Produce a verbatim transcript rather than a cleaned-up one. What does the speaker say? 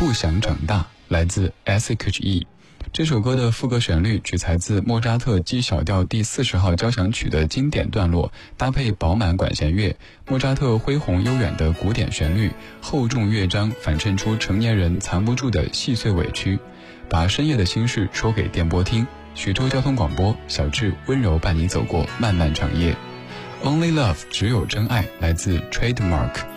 不想长大，来自 S H E。这首歌的副歌旋律取材自莫扎特 G 小调第四十号交响曲的经典段落，搭配饱满管弦乐，莫扎特恢宏悠远的古典旋律，厚重乐章反衬出成年人藏不住的细碎委屈，把深夜的心事说给电波听。徐州交通广播，小智温柔伴你走过漫漫长夜。Only Love 只有真爱，来自 Trademark。